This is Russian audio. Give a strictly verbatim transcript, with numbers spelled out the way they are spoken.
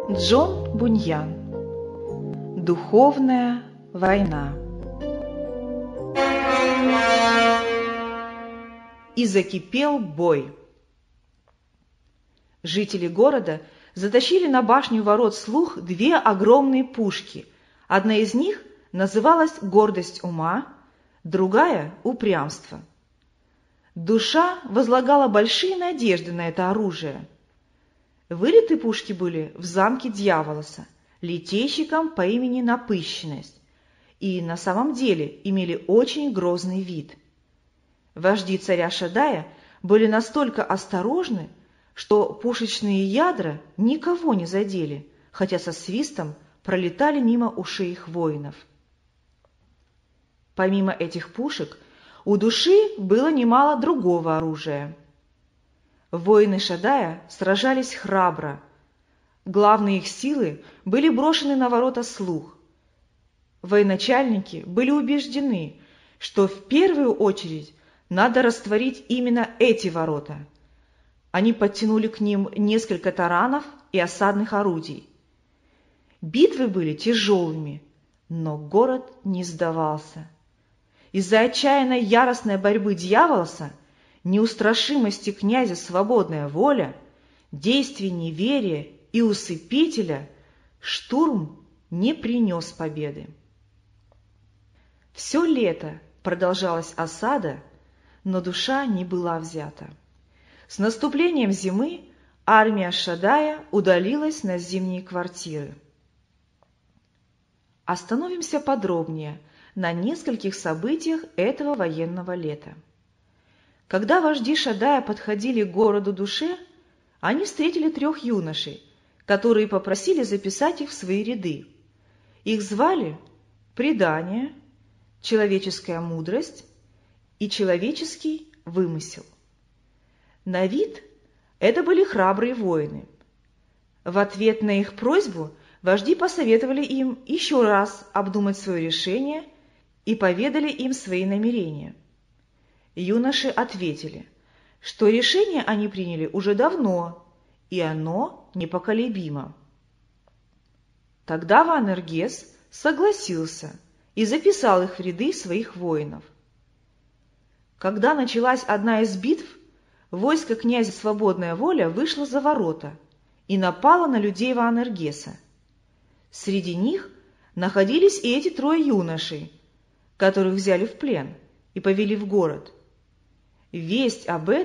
Джон Буньян. Духовная война. И закипел бой. Жители города затащили на башню ворот Слух две огромные пушки. Одна из них называлась «Гордость ума», другая — «Упрямство». Душа возлагала большие надежды на это оружие. Вылеты пушки были в замке Дьяволоса, литейщиком по имени Напыщенность, и на самом деле имели очень грозный вид. Вожди царя Шадая были настолько осторожны, что пушечные ядра никого не задели, хотя со свистом пролетали мимо ушей их воинов. Помимо этих пушек, у души было немало другого оружия. Воины Шадая сражались храбро. Главные их силы были брошены на ворота Слух. Военачальники были убеждены, что в первую очередь надо растворить именно эти ворота. Они подтянули к ним несколько таранов и осадных орудий. Битвы были тяжелыми, но город не сдавался. Из-за отчаянной яростной борьбы Дьяволоса, неустрашимости князя Свободная Воля, действий неверия и усыпителя штурм не принес победы. Все лето продолжалась осада, но душа не была взята. С наступлением зимы армия Шадая удалилась на зимние квартиры. Остановимся подробнее на нескольких событиях этого военного лета. Когда вожди Шадая подходили к городу Душе, они встретили трех юношей, которые попросили записать их в свои ряды. Их звали Предание, Человеческая мудрость и Человеческий вымысел. На вид это были храбрые воины. В ответ на их просьбу вожди посоветовали им еще раз обдумать свое решение и поведали им свои намерения. Юноши ответили, что решение они приняли уже давно, и оно непоколебимо. Тогда Ваан-Эргес согласился и записал их в ряды своих воинов. Когда началась одна из битв, войско князя Свободная Воля вышло за ворота и напало на людей Ваан-Эргеса. Среди них находились и эти трое юношей, которых взяли в плен и повели в город. Весть об этом